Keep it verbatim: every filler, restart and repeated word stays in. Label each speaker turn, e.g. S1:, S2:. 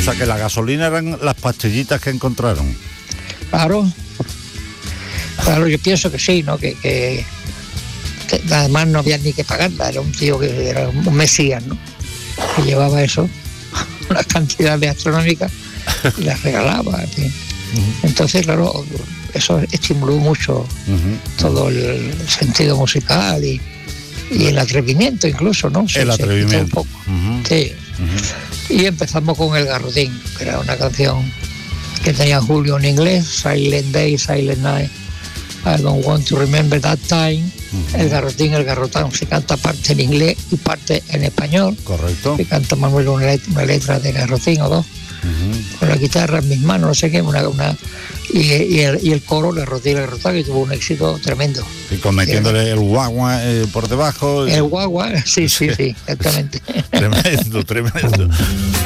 S1: sea que la gasolina eran las pastillitas que encontraron.
S2: Claro, claro, yo pienso que sí, ¿no? Que, que, que además no había ni que pagarla, era un tío que era un mesías, ¿no? Que llevaba eso, una cantidad de astronómicas y las regalaba, en fin. Uh-huh. Entonces, claro, eso estimuló mucho uh-huh. todo el sentido musical y, y el atrevimiento incluso, ¿no?
S1: Se, el atrevimiento.
S2: Un poco. Uh-huh. Sí. Uh-huh. Y empezamos con El Garrotín, que era una canción que tenía Julio en inglés, Silent Day, Silent Night, I don't want to remember that time. Uh-huh. El Garrotín, el Garrotán, se canta parte en inglés y parte en español.
S1: Correcto.
S2: Se canta Manuel una letra, una letra de Garrotín o dos. Uh-huh. Con la guitarra en mis manos, no sé qué, una, una y, y, el, y el coro, el Garrotín, el Garrotán, que tuvo un éxito tremendo.
S1: Y con metiéndole el guagua eh, por debajo.
S2: El guagua, sí, sí, sí, exactamente.
S1: Tremendo, tremendo.